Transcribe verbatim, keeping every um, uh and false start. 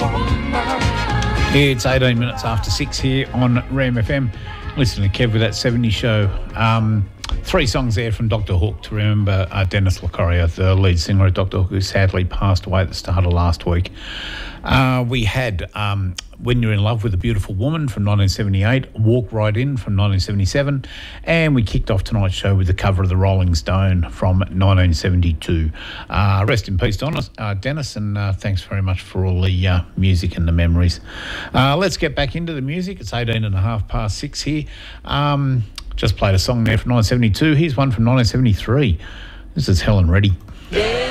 It's eighteen minutes after six here on Ram F M. Listen to Kev with that seventies show. Um, three songs there from Doctor Hook to remember uh, Dennis Locoria, the lead singer of Doctor Hook, who sadly passed away at the start of last week. Uh, we had um, When You're in Love with a Beautiful Woman from nineteen seventy-eight, Walk Right In from nineteen seventy-seven, and we kicked off tonight's show with the cover of the Rolling Stone from nineteen seventy-two. Uh, rest in peace, Dennis, uh, Dennis and uh, thanks very much for all the uh, music and the memories. Uh, let's get back into the music. It's eighteen and a half past six here. Um, just played a song there from nineteen seventy-two. Here's one from nineteen seventy-three. This is Helen Reddy. Yeah.